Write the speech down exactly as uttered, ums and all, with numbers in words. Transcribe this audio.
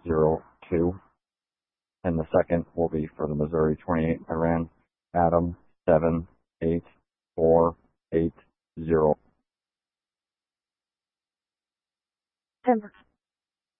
zero two. And the second will be for the Missouri twenty-eight Iran, Adam seven eight four eight zero. Denver